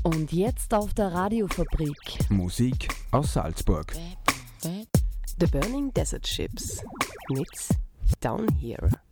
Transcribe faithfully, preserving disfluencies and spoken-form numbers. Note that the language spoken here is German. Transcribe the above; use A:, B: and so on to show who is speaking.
A: Und jetzt auf der Radiofabrik.
B: Musik aus Salzburg.
A: The Burning Desert Ships mit Down Here.